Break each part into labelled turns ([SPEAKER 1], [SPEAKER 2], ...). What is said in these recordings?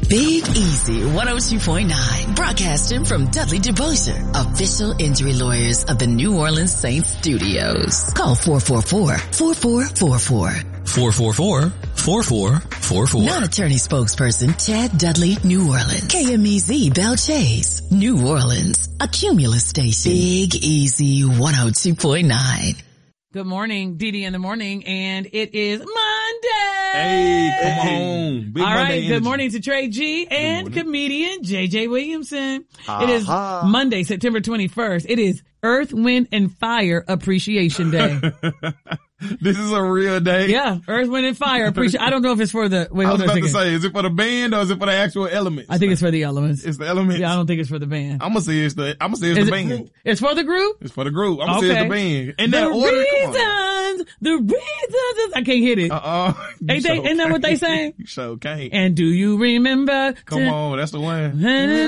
[SPEAKER 1] Big Easy 102.9, broadcasting from Dudley DeBosier, official injury lawyers of the New Orleans Saints studios. Call 444-4444.
[SPEAKER 2] 444-4444.
[SPEAKER 1] Non-attorney spokesperson Chad Dudley, New Orleans. KMEZ Bell Chase, New Orleans. A Cumulus station. Big Easy 102.9.
[SPEAKER 3] Good morning, Dee Dee in the morning, and it is Monday.
[SPEAKER 2] Hey, come on. Big
[SPEAKER 3] All right,
[SPEAKER 2] Monday
[SPEAKER 3] good morning to Trey G and comedian JJ Williamson. It is Monday, September 21st. It is Earth, Wind, and Fire Appreciation Day.
[SPEAKER 2] This is a real day.
[SPEAKER 3] Yeah, Earth, Wind, and Fire Appreciation. I don't know if it's for the, wait,
[SPEAKER 2] I was
[SPEAKER 3] hold on a
[SPEAKER 2] about to
[SPEAKER 3] second.
[SPEAKER 2] say, is it for the band or is it for the actual elements?
[SPEAKER 3] I think it's for the elements.
[SPEAKER 2] It's the elements?
[SPEAKER 3] Yeah, I don't think it's for the band.
[SPEAKER 2] I'm gonna say it's the band.
[SPEAKER 3] It's for the group?
[SPEAKER 2] It's for the group. I'm gonna say it's the band. In that order,
[SPEAKER 3] the reasons, I can't hit it. Ain't that what they say?
[SPEAKER 2] You sure can't.
[SPEAKER 3] And do you remember?
[SPEAKER 2] Come on, that's the one.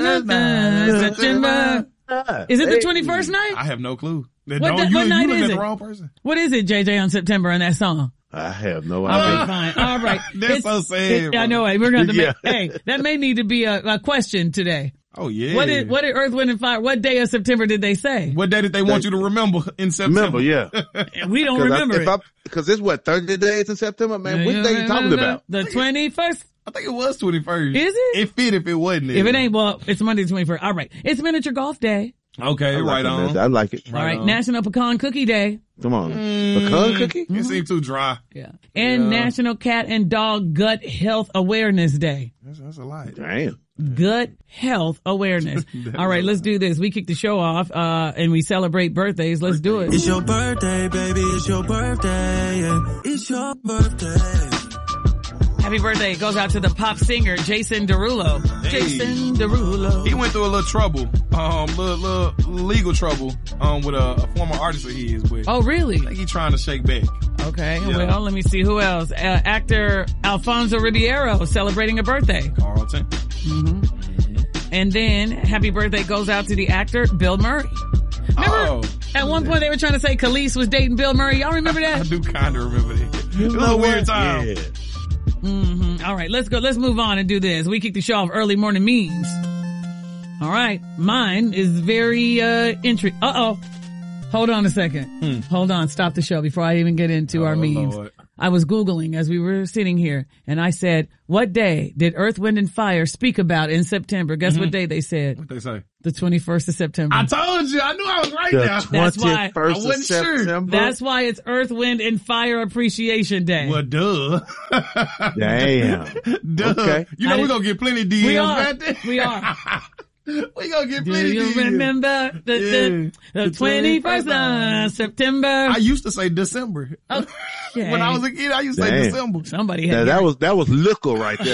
[SPEAKER 3] September. Is it the 21st night?
[SPEAKER 2] I have no clue.
[SPEAKER 3] What night is it?
[SPEAKER 2] The wrong person.
[SPEAKER 3] What is it, JJ, on September in that song?
[SPEAKER 4] I have no idea.
[SPEAKER 3] Okay, fine. All right.
[SPEAKER 2] That's so sad.
[SPEAKER 3] I know. We're going to make, hey, that may need to be a question today.
[SPEAKER 2] Oh yeah.
[SPEAKER 3] What did Earth, Wind, and Fire, what day of September did they say?
[SPEAKER 2] What day did they want you to remember in September?
[SPEAKER 4] Remember,
[SPEAKER 3] And we don't remember it.
[SPEAKER 4] Because it's what, 30 days in September, man? Which day you talking about?
[SPEAKER 3] The 21st.
[SPEAKER 2] I think it was 21st.
[SPEAKER 3] Is it?
[SPEAKER 2] It fit if it wasn't.
[SPEAKER 3] If it ain't, well, it's Monday the 21st. All right. It's Miniature Golf Day.
[SPEAKER 2] Okay, right on.
[SPEAKER 4] I like it.
[SPEAKER 3] All right. National Pecan Cookie Day.
[SPEAKER 4] Come on. Pecan cookie?
[SPEAKER 2] It seems too dry.
[SPEAKER 3] Yeah. And National Cat and Dog Gut Health Awareness Day.
[SPEAKER 2] That's a lot.
[SPEAKER 4] Damn.
[SPEAKER 3] Gut Health Awareness. All right, let's do this. We kick the show off, and we celebrate birthdays. Let's do it.
[SPEAKER 5] It's your birthday, baby. It's your birthday. Yeah. It's your birthday.
[SPEAKER 3] Happy birthday goes out to the pop singer Jason Derulo.
[SPEAKER 2] Hey.
[SPEAKER 3] Jason Derulo.
[SPEAKER 2] He went through a little trouble, little legal trouble, with a former artist that he is with.
[SPEAKER 3] Oh, really?
[SPEAKER 2] I think he's trying to shake back.
[SPEAKER 3] Okay.
[SPEAKER 2] Yeah.
[SPEAKER 3] Well, let me see who else. Actor Alfonso Ribeiro celebrating a birthday.
[SPEAKER 2] Carlton.
[SPEAKER 3] And then happy birthday goes out to the actor Bill Murray. Remember at one point they were trying to say Khalees was dating Bill Murray. Y'all remember that?
[SPEAKER 2] I do kind of remember that. It was a weird time.
[SPEAKER 4] Yeah.
[SPEAKER 3] All right, let's go. Let's move on and do this. We kick the show off early morning memes. All right. Mine is very, interesting. Hold on a second. Hold on. Stop the show before I even get into our memes.
[SPEAKER 2] Lord.
[SPEAKER 3] I was Googling as we were sitting here and I said, what day did Earth, Wind, and Fire speak about in September? Guess what day they said?
[SPEAKER 2] What they say?
[SPEAKER 3] The 21st of September.
[SPEAKER 2] I told you. I knew I was right
[SPEAKER 4] The
[SPEAKER 2] now.
[SPEAKER 3] That's why
[SPEAKER 4] 21st
[SPEAKER 2] I wasn't
[SPEAKER 4] of
[SPEAKER 2] sure.
[SPEAKER 4] September.
[SPEAKER 3] That's why it's Earth, Wind, and Fire Appreciation Day.
[SPEAKER 2] Well, duh.
[SPEAKER 4] Damn.
[SPEAKER 2] Duh.
[SPEAKER 4] Okay.
[SPEAKER 2] You know we're going to get plenty of DMs
[SPEAKER 3] We are.
[SPEAKER 2] right there.
[SPEAKER 3] We are.
[SPEAKER 2] We gonna get
[SPEAKER 3] Do
[SPEAKER 2] plenty
[SPEAKER 3] you
[SPEAKER 2] of DMs.
[SPEAKER 3] remember the 21st of September?
[SPEAKER 2] I used to say December.
[SPEAKER 3] Okay.
[SPEAKER 2] When I was a kid, I used to say
[SPEAKER 4] Damn.
[SPEAKER 2] December.
[SPEAKER 3] Somebody
[SPEAKER 4] Now,
[SPEAKER 3] had
[SPEAKER 4] that was liquor right there.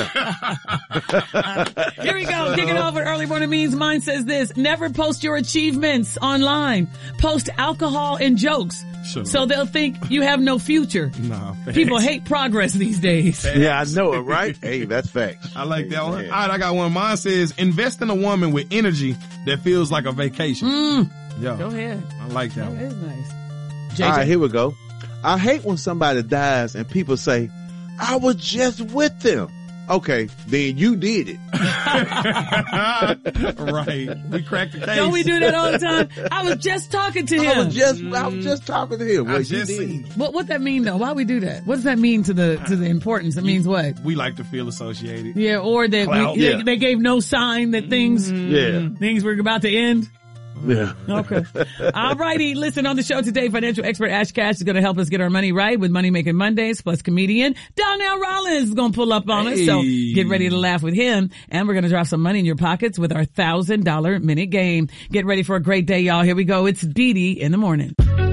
[SPEAKER 3] Here we go. Kicking off with early morning memes. Mine says this: never post your achievements online. Post alcohol and jokes.
[SPEAKER 2] Sure.
[SPEAKER 3] So they'll think you have no future.
[SPEAKER 2] Nah,
[SPEAKER 3] People hate progress these days.
[SPEAKER 4] Yeah, I know it, right? Hey, that's facts.
[SPEAKER 2] I like that one.
[SPEAKER 4] Yeah.
[SPEAKER 2] All right, I got one. Mine says, invest in a woman with energy that feels like a vacation. Yeah.
[SPEAKER 3] Go ahead.
[SPEAKER 2] I like that
[SPEAKER 3] That
[SPEAKER 2] one.
[SPEAKER 3] is nice.
[SPEAKER 4] All
[SPEAKER 3] JJ.
[SPEAKER 4] right, here we go. I hate when somebody dies and people say, I was just with them. Okay, then you did it.
[SPEAKER 2] Right. We cracked the case.
[SPEAKER 3] Don't we do that all the time? I was just talking to
[SPEAKER 4] I
[SPEAKER 3] him.
[SPEAKER 4] was just talking to him.
[SPEAKER 2] I
[SPEAKER 4] Well, you
[SPEAKER 2] just
[SPEAKER 4] did.
[SPEAKER 2] seen.
[SPEAKER 3] What that mean though? Why we do that? What does that mean to the importance? It means what?
[SPEAKER 2] We like to feel associated.
[SPEAKER 3] Yeah, or that
[SPEAKER 2] Clout.
[SPEAKER 3] they gave no sign that things were about to end.
[SPEAKER 4] Yeah.
[SPEAKER 3] Okay. All righty. Listen, on the show today, financial expert Ash Cash is going to help us get our money right with Money Making Mondays, plus comedian Donnell Rollins is going to pull up on us. So get ready to laugh with him. And we're going to drop some money in your pockets with our $1,000 minute game. Get ready for a great day, y'all. Here we go. It's Dee Dee in the morning.